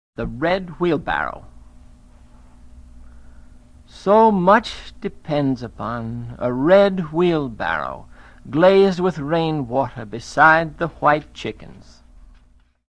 The Red Wheelbarrow. So much depends upon a red wheelbarrow glazed with rain water beside the white chickens.